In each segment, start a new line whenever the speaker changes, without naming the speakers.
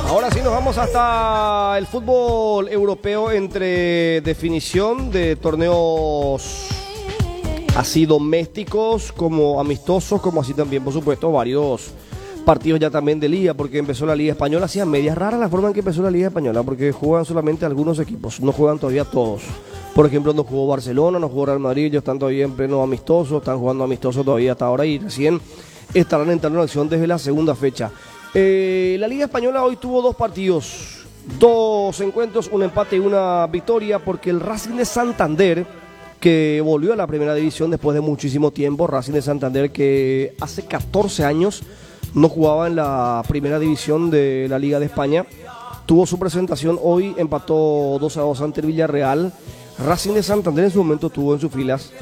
Ahora sí nos vamos hasta el fútbol europeo entre definición de torneos así domésticos como amistosos, como así también, por supuesto, varios partidos ya también de liga, porque empezó la Liga Española. Hacía medias raras la forma en que empezó la Liga Española, porque juegan solamente algunos equipos, no juegan todavía todos. Por ejemplo, no jugó Barcelona, no jugó Real Madrid, ellos están todavía en pleno amistoso, están jugando amistoso todavía hasta ahora y recién estarán entrando en acción desde la segunda fecha. La Liga Española hoy tuvo dos partidos, dos encuentros, un empate y una victoria, porque el Racing de Santander, que volvió a la primera división después de muchísimo tiempo, Racing de Santander que hace 14 años no jugaba en la primera división de la Liga de España, tuvo su presentación hoy, empató 2-2 ante el Villarreal. Racing de Santander en su momento tuvo en sus filas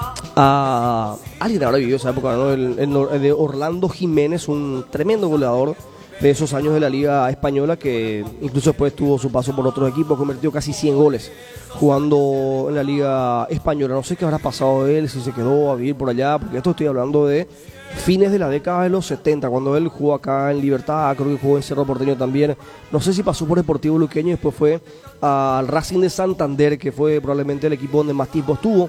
a alguien ahora vivió esa época, ¿no? El de Orlando Jiménez, un tremendo goleador de esos años de la Liga Española, que incluso después tuvo su paso por otros equipos, convirtió casi 100 goles jugando en la Liga Española. No sé qué habrá pasado de él, si se quedó a vivir por allá, porque esto estoy hablando de fines de la década de los 70, cuando él jugó acá en Libertad, creo que jugó en Cerro Porteño también. No sé si pasó por Deportivo Luqueño y después fue al Racing de Santander, que fue probablemente el equipo donde más tiempo estuvo.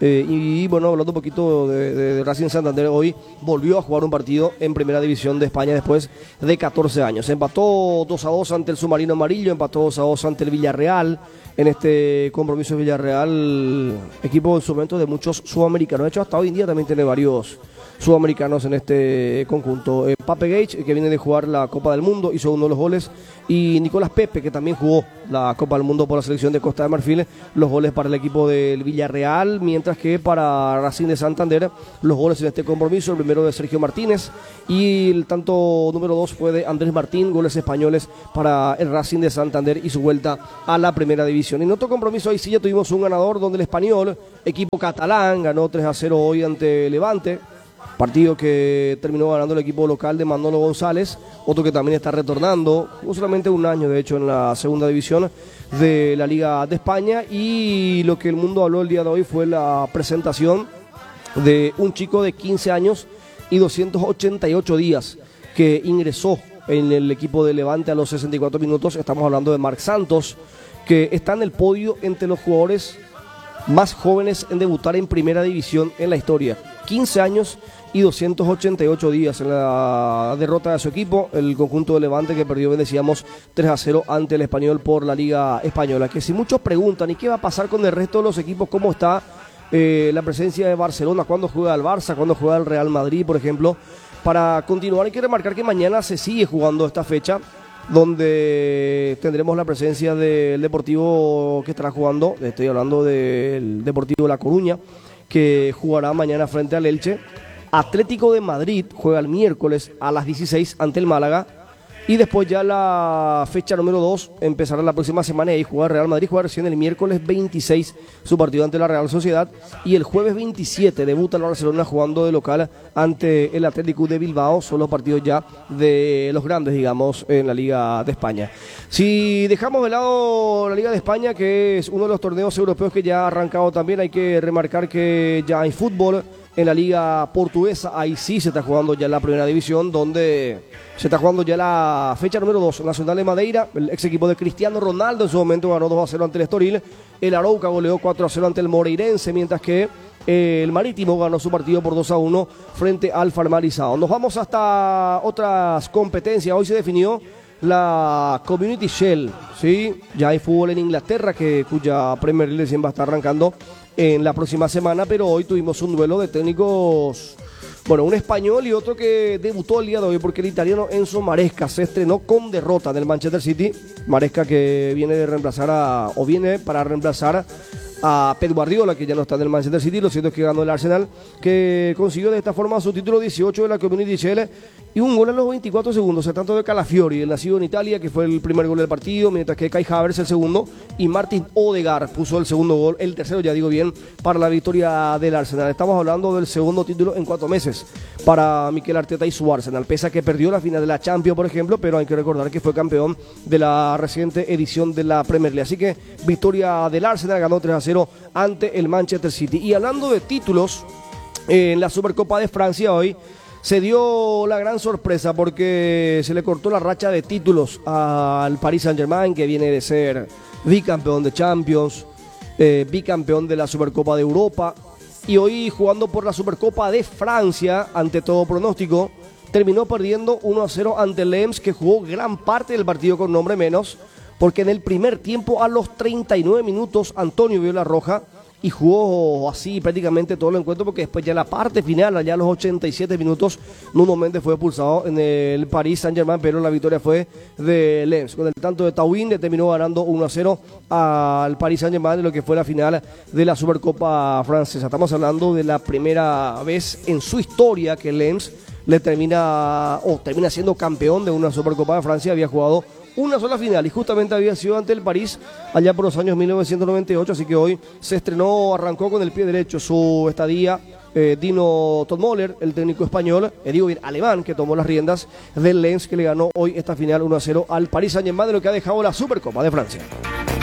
Y bueno, hablando un poquito de Racing Santander, hoy volvió a jugar un partido en Primera División de España después de 14 años. Empató 2-2 ante el Submarino Amarillo, empató 2-2 ante el Villarreal. En este compromiso de Villarreal, equipo en su momento de muchos sudamericanos. De hecho, hasta hoy en día también tiene varios sudamericanos en este conjunto. Pape Gage, que viene de jugar la Copa del Mundo, hizo uno de los goles, y Nicolás Pepe, que también jugó la Copa del Mundo por la selección de Costa de Marfil, los goles para el equipo del Villarreal, mientras que para Racing de Santander, los goles en este compromiso, el primero de Sergio Martínez, y el tanto número 2 fue de Andrés Martín, goles españoles para el Racing de Santander y su vuelta a la primera división. En otro compromiso, ahí sí ya tuvimos un ganador, donde el Español, equipo catalán, ganó 3-0 hoy ante Levante. Partido que terminó ganando el equipo local de Manolo González, otro que también está retornando, solamente un año de hecho en la segunda división de la Liga de España. Y lo que el mundo habló el día de hoy fue la presentación de un chico de 15 años y 288 días que ingresó en el equipo de Levante a los 64 minutos. Estamos hablando de Marc Santos, que está en el podio entre los jugadores más jóvenes en debutar en primera división en la historia. 15 años y 288 días en la derrota de su equipo, el conjunto de Levante, que perdió, decíamos, 3-0 ante el Español por la Liga Española. Que si muchos preguntan, ¿y qué va a pasar con el resto de los equipos? ¿Cómo está la presencia de Barcelona? ¿Cuándo juega el Barça? ¿Cuándo juega el Real Madrid, por ejemplo? Para continuar, hay que remarcar que mañana se sigue jugando esta fecha, donde tendremos la presencia del Deportivo que estará jugando, estoy hablando del Deportivo La Coruña, que jugará mañana frente al Elche. Atlético de Madrid juega el miércoles a las 16 ante el Málaga. Y después ya la fecha número 2 empezará la próxima semana, y ahí juega Real Madrid, juega recién el miércoles 26 su partido ante la Real Sociedad, y el jueves 27 debuta el Barcelona jugando de local ante el Atlético de Bilbao. Son los partidos ya de los grandes, digamos, en la Liga de España. Si dejamos de lado la Liga de España, que es uno de los torneos europeos que ya ha arrancado también, hay que remarcar que ya hay fútbol en la Liga Portuguesa. Ahí sí se está jugando ya la primera división, donde se está jugando ya la fecha número 2. Nacional de Madeira, el ex equipo de Cristiano Ronaldo, en su momento ganó 2-0 ante el Estoril. El Arauca goleó 4-0 ante el Moreirense, mientras que el Marítimo ganó su partido por 2-1 frente al Farmarizado. Nos vamos hasta otras competencias. Hoy se definió la Community Shield, ¿sí? Ya hay fútbol en Inglaterra, cuya Premier League recién va a estar arrancando en la próxima semana, pero hoy tuvimos un duelo de técnicos, bueno, un español y otro que debutó el día de hoy, porque el italiano Enzo Maresca se estrenó con derrota en el Manchester City. Maresca, que viene para reemplazar a Pep Guardiola, que ya no está en el Manchester City. Lo cierto es que ganó el Arsenal, que consiguió de esta forma su título 18 de la Community Shield, y un gol en los 24 segundos, tanto de Calafiori, el nacido en Italia, que fue el primer gol del partido, mientras que Kai Havertz el segundo, y Martin Odegaard puso el segundo gol, el tercero, ya digo bien, para la victoria del Arsenal. Estamos hablando del segundo título en 4 meses para Mikel Arteta y su Arsenal, pese a que perdió la final de la Champions, por ejemplo, pero hay que recordar que fue campeón de la reciente edición de la Premier League. Así que victoria del Arsenal, ganó 3-0 ante el Manchester City. Y hablando de títulos, en la Supercopa de Francia hoy se dio la gran sorpresa porque se le cortó la racha de títulos al Paris Saint-Germain, que viene de ser bicampeón de Champions, bicampeón de la Supercopa de Europa, y hoy jugando por la Supercopa de Francia, ante todo pronóstico, terminó perdiendo 1-0 ante Lens, que jugó gran parte del partido con nombre menos, porque en el primer tiempo, a los 39 minutos, Antonio vio la roja y jugó así prácticamente todo el encuentro, porque después ya en la parte final, allá a los 87 minutos, Nuno Méndez fue expulsado en el Paris Saint-Germain, pero la victoria fue de Lens. Con el tanto de Thauvin le terminó ganando 1-0 al Paris Saint-Germain de lo que fue la final de la Supercopa francesa. Estamos hablando de la primera vez en su historia que Lens termina siendo campeón de una Supercopa de Francia. Había jugado una sola final y justamente había sido ante el París allá por los años 1998, así que hoy arrancó con el pie derecho su estadía Dino Todmoller, el técnico español, alemán, que tomó las riendas del Lens, que le ganó hoy esta final 1-0 al Paris Saint-Germain, de lo que ha dejado la Supercopa de Francia.